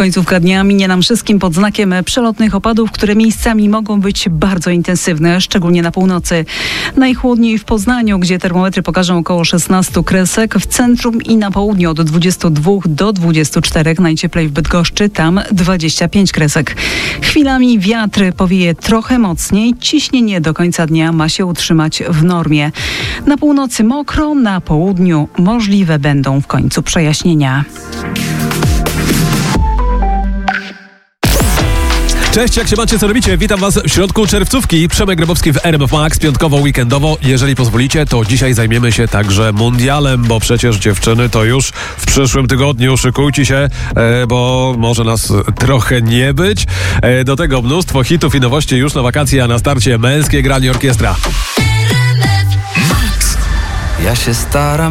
Końcówka dnia minie nam wszystkim pod znakiem przelotnych opadów, które miejscami mogą być bardzo intensywne, szczególnie na północy. Najchłodniej w Poznaniu, gdzie termometry pokażą około 16 kresek, w centrum i na południu od 22 do 24, najcieplej w Bydgoszczy, tam 25 kresek. Chwilami wiatr powieje trochę mocniej, ciśnienie do końca dnia ma się utrzymać w normie. Na północy mokro, na południu możliwe będą w końcu przejaśnienia. Cześć, jak się macie, co robicie? Witam was w środku czerwcówki. Przemek Grabowski w RMF Max, piątkowo, weekendowo. Jeżeli pozwolicie, to dzisiaj zajmiemy się także mundialem, bo przecież dziewczyny to już w przyszłym tygodniu. Szykujcie się, bo może nas trochę nie być. Do tego mnóstwo hitów i nowości już na wakacje, a na starcie męskie granie orkiestra. Ja się staram